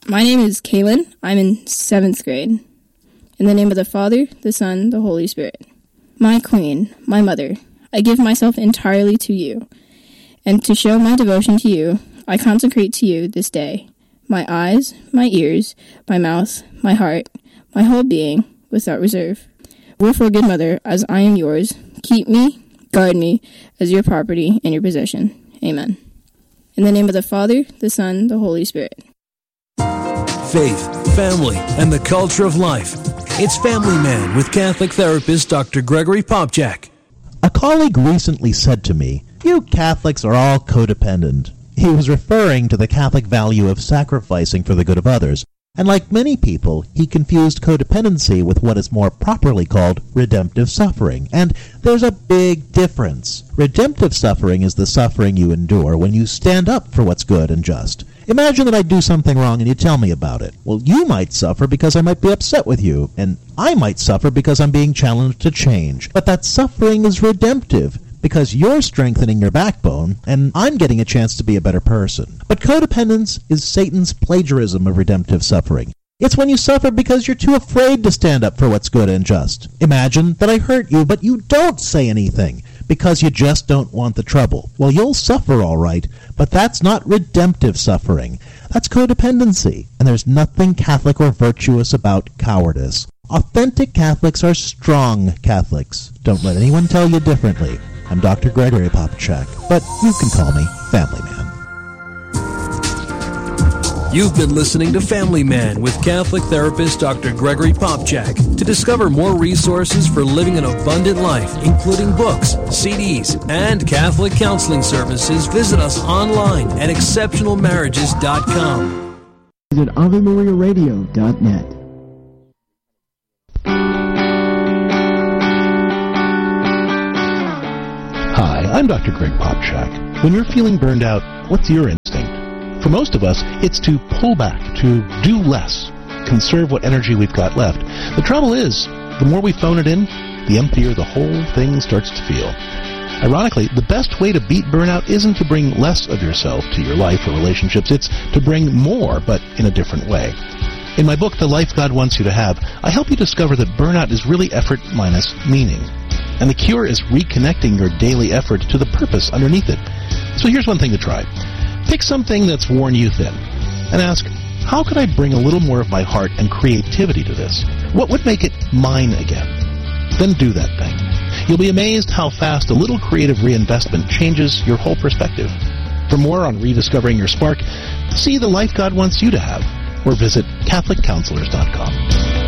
My name is Kaylin. I'm in 7th grade. In the name of the Father, the Son, the Holy Spirit. My Queen, my Mother, I give myself entirely to you, and to show my devotion to you, I consecrate to you this day my eyes, my ears, my mouth, my heart, my whole being, without reserve. Wherefore, good Mother, as I am yours, keep me, guard me, as your property and your possession. Amen. In the name of the Father, the Son, the Holy Spirit. Faith, family, and the culture of life. It's Family Man with Catholic therapist Dr. Gregory Popcak. A colleague recently said to me, "You Catholics are all codependent." He was referring to the Catholic value of sacrificing for the good of others, and like many people, he confused codependency with what is more properly called redemptive suffering. And there's a big difference. Redemptive suffering is the suffering you endure when you stand up for what's good and just. Imagine that I do something wrong and you tell me about it. Well, you might suffer because I might be upset with you, and I might suffer because I'm being challenged to change. But that suffering is redemptive, because you're strengthening your backbone, and I'm getting a chance to be a better person. But codependence is Satan's plagiarism of redemptive suffering. It's when you suffer because you're too afraid to stand up for what's good and just. Imagine that I hurt you, but you don't say anything, because you just don't want the trouble. Well, you'll suffer all right, but that's not redemptive suffering. That's codependency, and there's nothing Catholic or virtuous about cowardice. Authentic Catholics are strong Catholics. Don't let anyone tell you differently. I'm Dr. Gregory Popcak, but you can call me Family Man. You've been listening to Family Man with Catholic therapist Dr. Gregory Popcak. To discover more resources for living an abundant life, including books, CDs, and Catholic counseling services, visit us online at exceptionalmarriages.com. Visit AveMariaRadio.net. Hi, I'm Dr. Greg Popcak. When you're feeling burned out, what's your instinct? For most of us, it's to pull back, to do less, conserve what energy we've got left. The trouble is, the more we phone it in, the emptier the whole thing starts to feel. Ironically, the best way to beat burnout isn't to bring less of yourself to your life or relationships. It's to bring more, but in a different way. In my book, The Life God Wants You to Have, I help you discover that burnout is really effort minus meaning. And the cure is reconnecting your daily effort to the purpose underneath it. So here's one thing to try. Pick something that's worn you thin and ask, how could I bring a little more of my heart and creativity to this? What would make it mine again? Then do that thing. You'll be amazed how fast a little creative reinvestment changes your whole perspective. For more on rediscovering your spark, see The Life God Wants You to Have, or visit CatholicCounselors.com.